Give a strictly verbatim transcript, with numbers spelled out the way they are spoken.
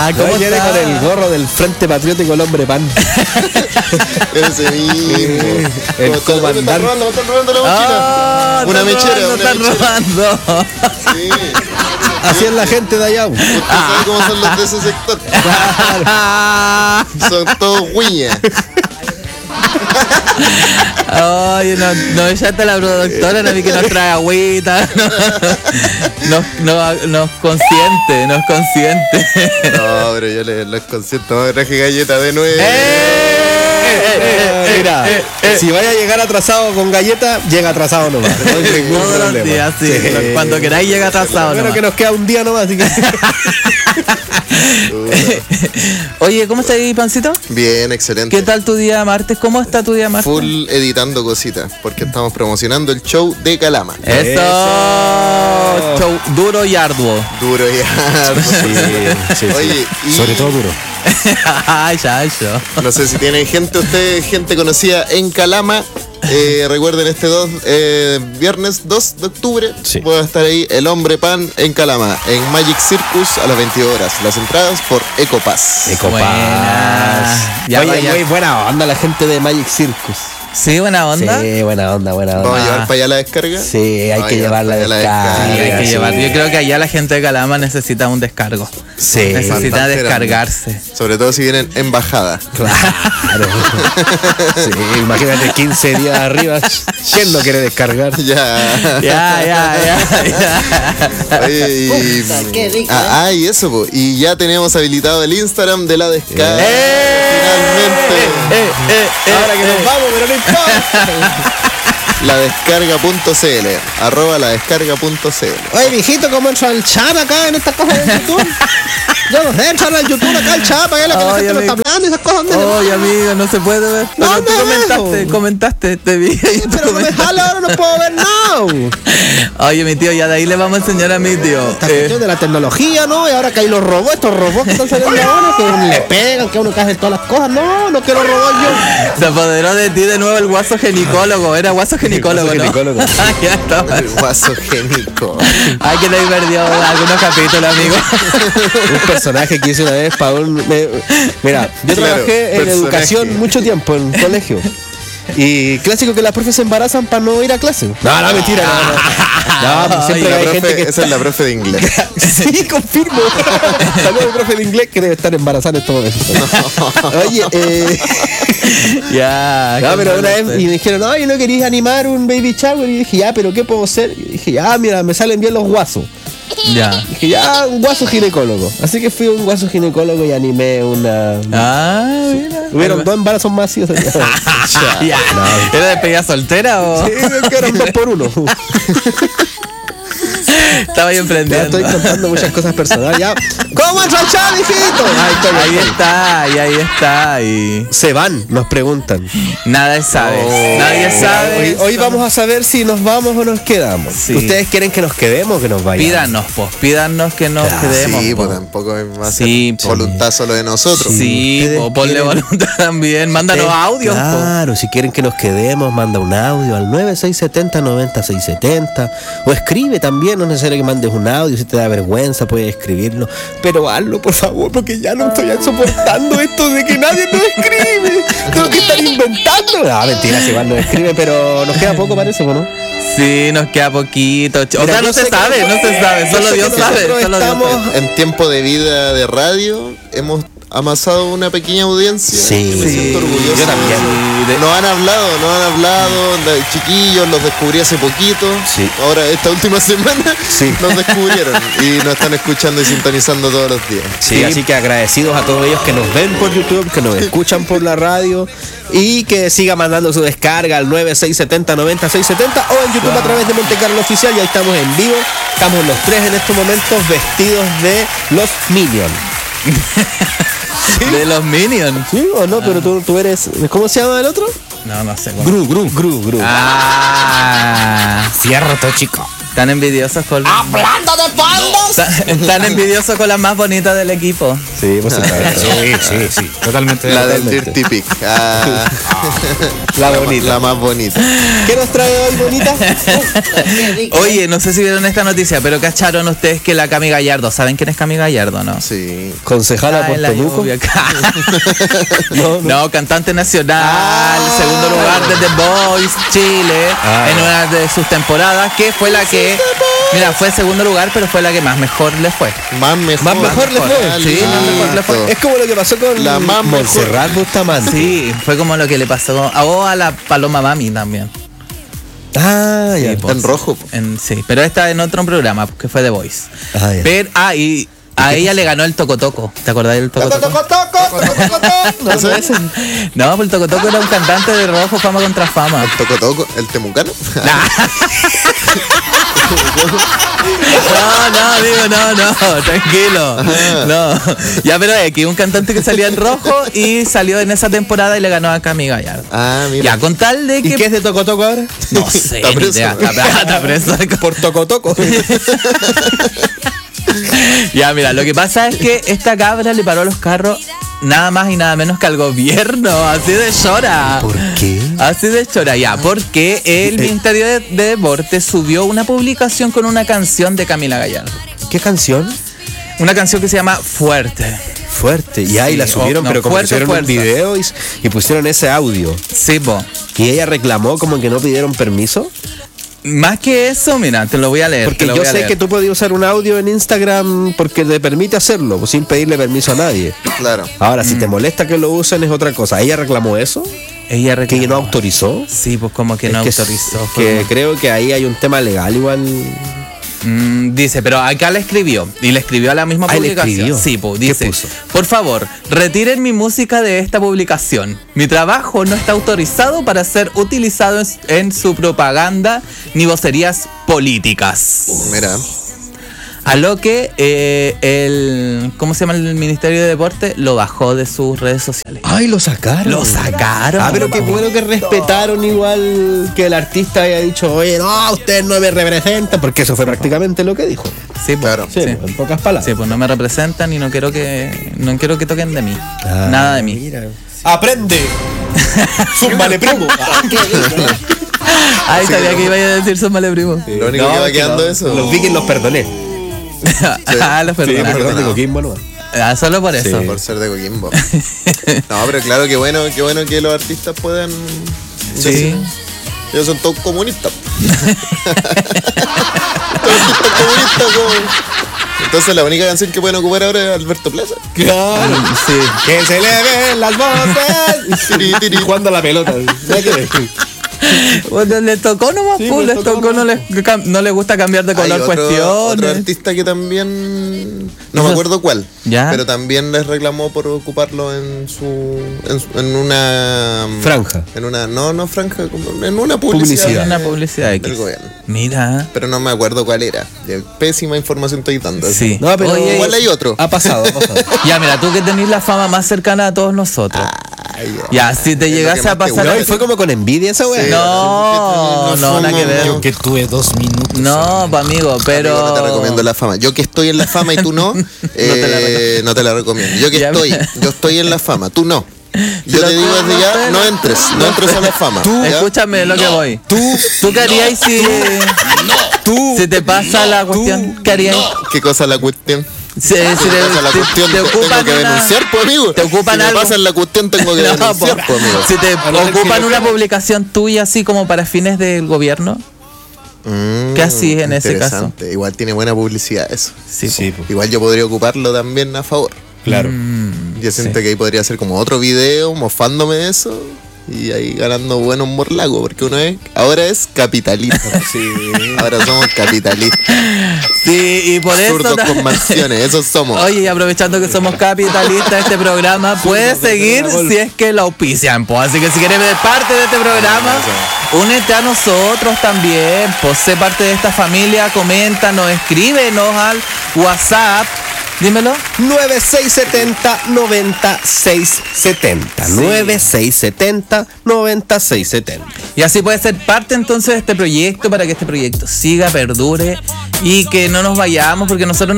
está? ¿Cómo viene está? con el gorro del Frente Patriótico El Hombre Pan. Ese mismo. El Me están comandante. robando, me están robando la mochila. Ah, Una están mechera, robando, una están mechera. robando. Sí. Así es la gente de allá. Usted sabe cómo son los de ese sector. Son todos guiñas. Oye, no, no echaste a la productora, no vi que nos trae agüita. No, no, no, nos consiente, nos consiente. No, pero yo le los consciente. Me traje galleta de nuevo. Eh, Mira, si vaya a llegar atrasado con galleta, llega atrasado nomás. No hay ningún Todos los problema. días, sí. Sí. Cuando queráis llega atrasado. Bueno, nomás. que nos queda un día nomás, así que. Oye, ¿cómo estás ahí, Pancito? Bien, excelente. ¿Qué tal tu día martes? ¿Cómo está tu día martes? Full editando cositas, porque estamos promocionando el show de Calama. Eso. Eso. Show duro y arduo. Duro ya. Sí, sí, sí. Oye, y Sobre todo duro. Ay, ya, eso. no sé si tienen gente, ustedes, gente conocida en Calama. Eh, recuerden este dos, eh, viernes dos de octubre Sí. voy a estar ahí, El Hombre Pan en Calama, en Magic Circus a las veintidós horas. Las entradas por Ecopass. Buena. Ya Oye, vaya. muy buena onda la gente de Magic Circus. Sí, buena onda. Sí, buena onda, buena onda. ¿Vamos a llevar Ah. para allá la descarga? Sí, hay Vamos a que llevar llevarla para allá de la descarga. Sí, hay que sí. llevar. Yo creo que allá la gente de Calama necesita un descargo. Sí. Necesita Bastante descargarse. Sobre todo si vienen en bajada. Claro. Sí, imagínate quince días arriba. ¿Quién no quiere descargar? Ya. Ya, ya, ya, ya. Oye, y, Qué rico, ah, ah, y eso, po. Y ya tenemos habilitado el Instagram de la descarga. ¡Eh! Finalmente. Eh, eh, eh, Ahora que eh. nos vamos, pero no importa. La descarga.cl. Arroba la descarga.cl. Oye, viejito, ¿cómo entra el chat acá en estas cosas de YouTube? Yo no sé, entrar al YouTube acá el chat para ver lo que la Ay, gente lo está amigo. hablando y esas cosas. ¿Dónde? Oye, amigo, no se puede ver. No, Pero tú no comentaste, veo. comentaste, te vi. y tú Pero no me comentaste. jala, ahora no puedo ver nada. Oye, mi tío, ya de ahí le vamos a enseñar a mi tío. Esta Eh, cuestión de la tecnología, ¿no? Y ahora que hay los robots, estos robots que están saliendo ahora, que le pegan, que uno que hace todas las cosas. No, no quiero robots yo. se apoderó de ti de nuevo el guaso genicólogo. Era guaso genicólogo, Guaso ¿no? genicólogo. ya está. El guaso génico. Ay, que te perdió algunos capítulos, amigo. Un personaje que hice una vez para un... me- mira, yo Claro, trabajé en personaje. educación mucho tiempo en colegio. Y clásico que las profes se embarazan para no ir a clase. No, no, mentira, no, no. No, pues siempre La hay profe- gente que esa es la profe de inglés. Sí, confirmo. Saludos al profe de inglés que debe estar embarazada en estos momentos. Oye, eh... ya. No, pero una vez cálmate. y me dijeron, no, yo no querías animar un baby shower. Y dije, ya, pero ¿qué puedo hacer? Y dije, ya, mira, me salen bien los guasos. Ya. Dije, ya, un guaso ginecólogo. Así que fui a un guaso ginecólogo y animé una... Ah, mira. Hubieron dos embarazos más y ya. Ya. ¿Era despedida soltera o Sí, que eran dos por uno. estaba ahí Ya emprendiendo? estoy contando muchas cosas personales. Ya. ¿Cómo entra el chat, hijito? Ahí estoy, Ahí estoy. está, y ahí está, y Se van, nos preguntan. nadie sabe, Oh. nadie sabe. Hoy, hoy vamos a saber si nos vamos o nos quedamos. Sí. ¿Ustedes quieren que nos quedemos o que nos vayamos? Pídanos, pues, pídanos que nos Claro, quedemos. Sí, po. pues tampoco es más Sí, po. voluntad solo de nosotros. Sí, Ustedes po, ponle quieren- voluntad también, mándanos Ustedes- audios, po. Claro, si quieren que nos quedemos, manda un audio al nueve seis siete cero, nueve seis siete cero. O escribe también, no es necesario que mandes un audio, si te da vergüenza puedes escribirlo. Pero hazlo, por favor, porque ya no estoy soportando esto de que nadie nos escribe. Tengo que estar inventando. No, mentira, si igual nos escribe, pero nos queda poco, parece, ¿no? Sí, nos queda poquito. ch- O Mira, sea, yo no sé se que- sabe, no se sabe, yo solo sé Dios que sabe. nosotros Solo Dios estamos- sabe. En tiempo de vida de radio hemos amasado una pequeña audiencia. Sí. Me siento orgulloso. Yo también. de eso. Nos han hablado, nos han hablado, de chiquillos, los descubrí hace poquito. Sí. Ahora, esta última semana, Sí. nos descubrieron y nos están escuchando y sintonizando todos los días. Sí, así que agradecidos a todos ellos que nos ven por YouTube, que nos escuchan por la radio y que siga mandando su descarga al nueve seis siete cero, nueve seis siete cero o en YouTube a través de Monte Carlo Oficial. Y ahí estamos en vivo. Estamos los tres en estos momentos vestidos de los Minions. De los Minions. ¿Sí o no? Pero tú, tú eres... ¿Cómo se llama el otro? No, no sé. cómo. Gru, Gru, Gru, Gru. Ah. Cierto, chico. Están envidiosos con... ¡Hablando de fondos! Están, están envidiosos con las más bonitas del equipo. Sí, por supuesto. Sí, sí, sí. Totalmente. La del Totalmente. Dirty Pic. Ah, La la, bonita. la más bonita. ¿Qué nos trae hoy, bonita? Oye, no sé si vieron esta noticia, pero ¿cacharon ustedes que la Cami Gallardo? ¿Saben quién es Cami Gallardo, no? Sí. Concejala Ay, la Puerto Rico. lluvia. No, no. No, cantante nacional, segundo lugar de The Voice Chile, Ah, en una de sus temporadas, que fue la que, mira, fue segundo lugar, pero fue la que más mejor le fue. Más mejor. Más mejor le fue. Sí, más mejor le fue. Es como lo que pasó con La más mejor. Montserrat Bustamante. Sí, fue como lo que le pasó a, o a la Paloma Mami también. Ah, ya. Sí, pues, En rojo, po. en- sí, pero esta en otro programa, que fue The Voice. Ah, ya. Pero, ah, y a ella le ganó el Tocotoco. ¿Te acordás del Tocotoco? No, no, ese. No, pues el Tocotoco era un cantante de rojo, fama contra fama. Toco Toco, el temucano. No, no, amigo, no, no, tranquilo. No. Ya, pero es que un cantante que salía en rojo y salió en esa temporada y le ganó a Cami Gallardo. Ah, mira. Ya, con tal de ¿Y que. qué es de Toco Toco ahora? No sé, Está ni preso. idea. Está, está preso. Por Toco Toco. Ya, mira, lo que pasa es que esta cabra le paró los carros nada más y nada menos que al gobierno. Así de chora. ¿Por qué? Así de chora, ya, porque el Ministerio de, de Deportes subió una publicación con una canción de Camila Gallardo. ¿Qué canción? Una canción que se llama Fuerte. Fuerte. Y ahí Sí, la subieron, oh, no, pero como fuerte, hicieron un fuerza. video y, y pusieron ese audio. Sí, po. Y ella reclamó como que no pidieron permiso. Más que eso, mira, te lo voy a leer. Porque te lo yo voy a sé leer. que tú podías usar un audio en Instagram porque te permite hacerlo, pues, sin pedirle permiso a nadie. Claro. Ahora, si te Mm. molesta que lo usen es otra cosa. ¿Ella reclamó eso? Ella ¿Que reclamó. ella no autorizó? Sí, pues como que Es no que- autorizó. es fue que como- creo que ahí hay un tema legal igual. Mm, dice, pero acá le escribió. Y le escribió a la misma Ah, ¿le publicación. escribió? Sí, pues ¿Qué dice. puso? Por favor, retiren mi música de esta publicación. Mi trabajo no está autorizado para ser utilizado en, en su propaganda ni vocerías políticas. Mira. A lo que eh, el. ¿Cómo se llama el Ministerio de Deporte? Lo bajó de sus redes sociales. Ay, lo sacaron. Lo sacaron. Ah, pero qué bueno que respetaron igual que el artista haya dicho, oye, no, usted no me representa, porque eso fue prácticamente lo que dijo. Sí, pues, Claro. Sí, sí. en pocas palabras. Sí, pues no me representan y no quiero que. No quiero que toquen de mí. Ah, Nada de mí. mira. ¡Aprende! ¡Súmale, primo! Ay, sabía que iba a decir súmale, primo. Lo único que va quedando no, eso. Los vikings los perdoné. Ah, los Sí, perdonaste. perdón de Coquimbo, ¿no? Ah, solo por eso. Por ser de Coquimbo. No, pero claro, qué bueno, qué bueno que los artistas puedan Sí. decir. Ellos son todos comunistas. Todos artistas comunistas, como- Entonces la única canción que pueden ocupar ahora es Alberto Plaza. Claro. Sí. Que se le ven las voces. Tiri, tiri. Y jugando a la pelota. Nada que ver. Bueno, le tocó nomás, Sí, pues, le les tocó tocó, no les, cam- no les gusta cambiar de Hay color otro, cuestiones. otro artista que también no me Eso- acuerdo cuál, ¿Ya? pero también les reclamó por ocuparlo en su en, su- en una Franja. en una no no franja como en una publicidad, Publicidad. Una publicidad del X. gobierno, Mira. pero no me acuerdo cuál era. De pésima información estoy dando. Sí. No, pero Oye, Igual hay otro. ha pasado, ha pasado. ya, mira, tú que tenés la fama más cercana a todos nosotros. Ay, Ya, si te Es lo llegase que a más te pasar. gusta. No, y fue como con envidia esa wea. Sí. No, no, nada que ver. Yo que tuve dos minutos. No, pa' amigo, pero. Amigo, no te recomiendo la fama. Yo que estoy en la fama y tú no, eh, no te la recomiendo. Yo que Ya, estoy, mira. yo estoy en la fama, tú no. Yo Pero te digo tú desde no ya, te- no entres, no entres a la fama. ¿ya? Escúchame lo que voy. Tú, ¿tú qué harías si. Tú. Si te pasa la cuestión, ¿qué harías? ¿Qué cosa es la cuestión? Si, si ¿Qué te, cosa es la si cuestión? te Te- tengo ocupan que una- denunciar, pues, amigo. Te ocupan si me algo. pasa la cuestión, tengo que No, denunciar, po. pues, amigo. Si te no, ocupan si una lo- publicación tuya así como para fines del gobierno, Mm, ¿qué hacís en ese caso? interesante. Igual tiene buena publicidad eso. sí, Sí, po. po. Igual yo podría ocuparlo también a favor. Claro. Yo siento sí. que ahí podría ser como otro video mofándome de eso y ahí ganando buenos morlagos, porque uno es, ahora es capitalista. Sí. Ahora somos capitalistas. Sí, y por eso. Zurdos ta- con mansiones, esos somos. Oye, y aprovechando que somos capitalistas, este programa puede seguir si es que lo auspician, pues. Así que si quieres ser parte de este programa, únete a nosotros también, pues sé parte de esta familia, coméntanos, escríbenos al WhatsApp Dímelo. nueve seis siete cero, nueve seis siete cero. nueve seis siete cero, nueve seis siete cero. Y así puede ser parte entonces de este proyecto para que este proyecto siga, perdure y que no nos vayamos, porque nosotros no